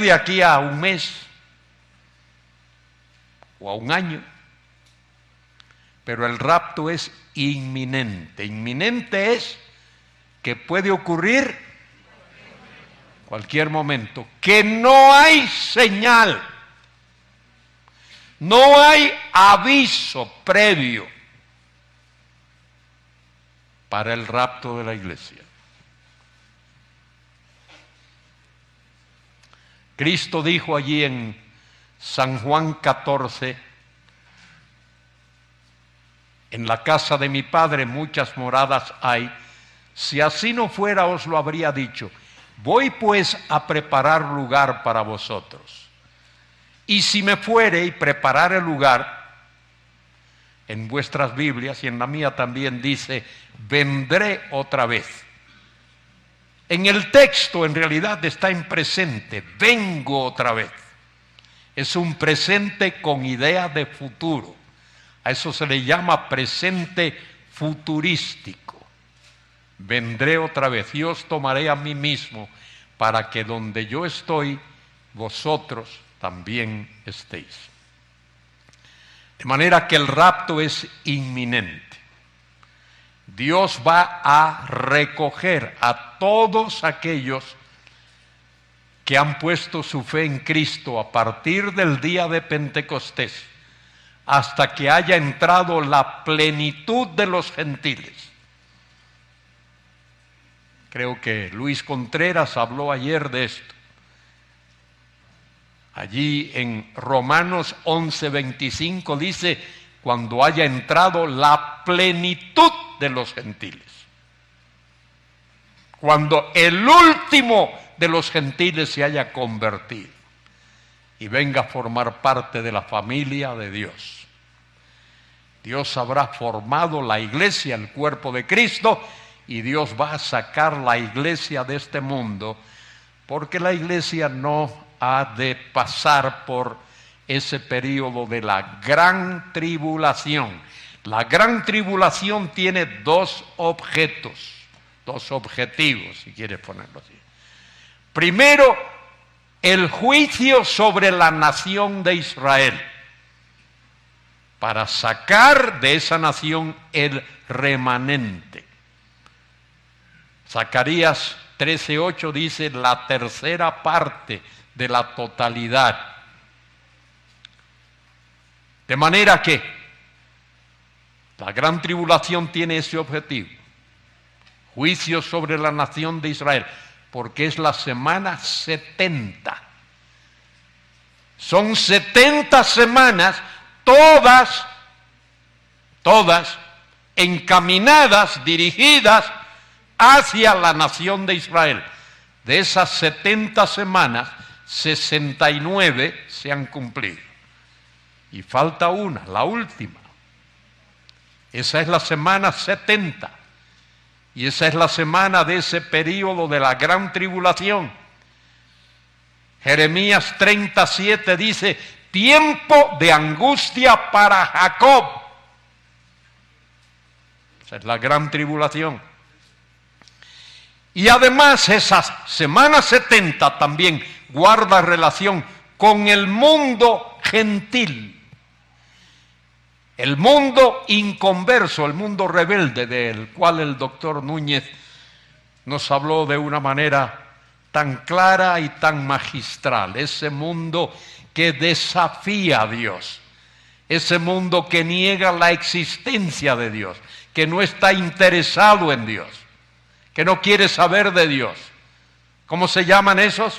de aquí a un mes o a un año, pero el rapto es inminente. Inminente es que puede ocurrir cualquier momento, que no hay señal, no hay aviso previo para el rapto de la iglesia. Cristo dijo allí en San Juan 14, en la casa de mi Padre muchas moradas hay, si así no fuera os lo habría dicho, voy pues a preparar lugar para vosotros. Y si me fuere y preparar el lugar, en vuestras Biblias y en la mía también dice, vendré otra vez. En el texto en realidad está en presente, vengo otra vez. Es un presente con idea de futuro. A eso se le llama presente futurístico. Vendré otra vez y os tomaré a mí mismo para que donde yo estoy, vosotros también estéis. De manera que el rapto es inminente. Dios va a recoger a todos aquellos que han puesto su fe en Cristo a partir del día de Pentecostés hasta que haya entrado la plenitud de los gentiles. Creo que Luis Contreras habló ayer de esto. Allí en Romanos 11:25 dice, cuando haya entrado la plenitud de los gentiles. Cuando el último de los gentiles se haya convertido y venga a formar parte de la familia de Dios. Dios habrá formado la iglesia, el cuerpo de Cristo, y Dios va a sacar la iglesia de este mundo, porque la iglesia no ha de pasar por ese periodo de la gran tribulación. La gran tribulación tiene dos objetos, dos objetivos, si quieres ponerlo así. Primero, el juicio sobre la nación de Israel, para sacar de esa nación el remanente. Zacarías 13:8 dice la tercera parte de la totalidad. De manera que la gran tribulación tiene ese objetivo, juicio sobre la nación de Israel, porque es la semana 70. Son 70 semanas, todas encaminadas, dirigidas hacia la nación de Israel. De esas 70 semanas, 69 se han cumplido. Y falta una, la última. Esa es la semana 70. Y esa es la semana de ese período de la gran tribulación. Jeremías 37 dice, tiempo de angustia para Jacob. Esa es la gran tribulación. Y además esa semana 70 también guarda relación con el mundo gentil. El mundo inconverso, el mundo rebelde, del cual el doctor Núñez nos habló de una manera tan clara y tan magistral. Ese mundo que desafía a Dios, ese mundo que niega la existencia de Dios, que no está interesado en Dios, que no quiere saber de Dios. ¿Cómo se llaman esos?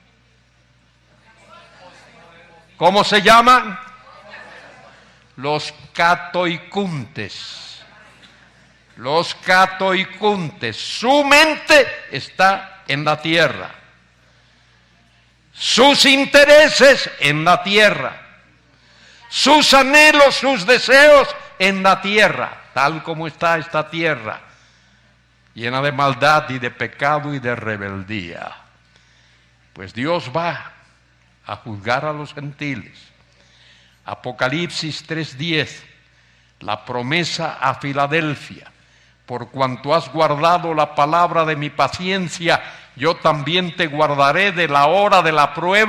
¿Cómo se llaman? Los catoicuntes. Los catoicuntes. Su mente está en la tierra. Sus intereses en la tierra. Sus anhelos, sus deseos en la tierra. Tal como está esta tierra, llena de maldad y de pecado y de rebeldía. Pues Dios va a juzgar a los gentiles. Apocalipsis 3:10, la promesa a Filadelfia: por cuanto has guardado la palabra de mi paciencia, yo también te guardaré de la hora de la prueba